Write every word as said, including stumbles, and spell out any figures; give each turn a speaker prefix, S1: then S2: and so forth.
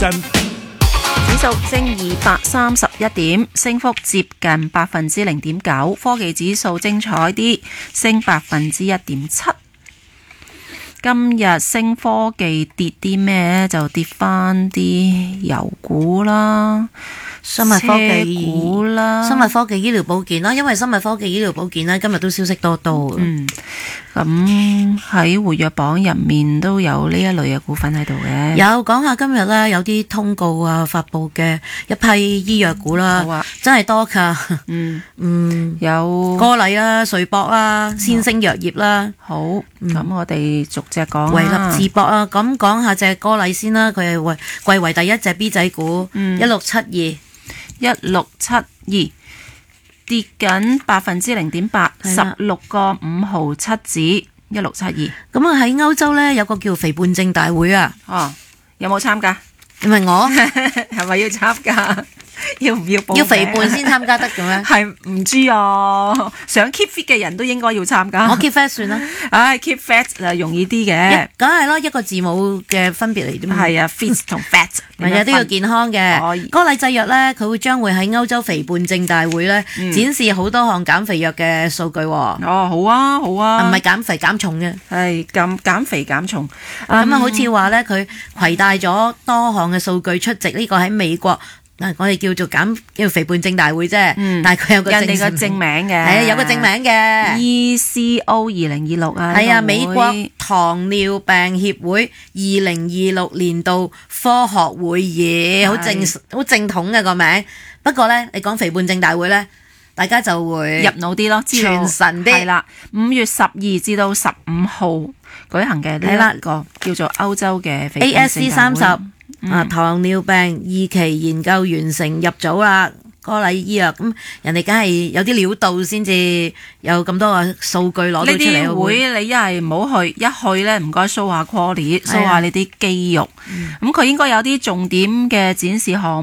S1: 指數升二百三十一點，升幅接近百分之零點九。科技指數精彩啲，升百分之一點七。今日升科技，跌啲咩？就跌翻啲油股啦、
S2: 生物科技
S1: 股啦、
S2: 生物科技醫療保健啦，因為生物科技醫療保健咧今日都消息多多。
S1: 嗯，咁喺活躍榜入面都有呢一類嘅股份喺度嘅。
S2: 有講下今日咧有啲通告啊發佈嘅一批醫藥股啦，
S1: 好啊，
S2: 真係多㗎。
S1: 嗯
S2: 嗯，
S1: 有
S2: 歌禮啦、瑞博啦、先聲藥業啦。
S1: 好，咁、嗯、我哋逐隻講
S2: 維立智博啊，咁講下隻歌禮先啦，佢係為貴為第一隻 B 仔股，一六七二，一
S1: 六七二跌緊百分之零點八，十六個五毫七子，一六七二。
S2: 咁啊喺歐洲呢，有個叫肥胖症大會啊，
S1: 哦，有冇參加？
S2: 你問我
S1: 係咪要參加？要唔要報名？
S2: 要肥胖先參加得嘅咩？
S1: 係唔知啊，想 keep fit 嘅人都應該要參加。
S2: 我 keep fat 算啦。
S1: 唉、哎、，keep fat 就容易啲嘅。
S2: 梗係啦，一個字母嘅分別嚟啫嘛。
S1: 係啊 ，fit 同 fat，
S2: 係啊，都要健康嘅。歌禮製藥咧，佢會將會喺歐洲肥胖症大會咧、嗯、展示好多項減肥藥嘅數據。哦，
S1: 好啊，好啊。
S2: 唔係減肥減重嘅，
S1: 係減減肥減重。
S2: 咁、嗯、啊，好似話咧，佢攜帶咗多項嘅數據出席呢個喺美國。我哋叫做減叫肥胖症大會啫、嗯，但係佢有個
S1: 人哋個正名嘅，
S2: 係啊，有個正名嘅
S1: E C O 二零二六啊，
S2: 係啊，美國糖尿病協會二零二六年度科學會議，好正好正統嘅個名。不過咧，你講肥胖症大會咧，大家就會
S1: 入腦啲咯，
S2: 傳神啲。係啦，
S1: 五月十二至到十五號舉行嘅呢一個叫做歐洲嘅肥胖症大會
S2: A S C 三十。啊！糖尿病二期研究完成入組啦，歌禮醫藥咁人哋梗係有啲料到先至有咁多個數據攞到出嚟。呢啲
S1: 會你一係唔好去，一去咧唔該 show 下 quality，show 下你啲肌肉。咁佢、嗯、應該有啲重點嘅展示項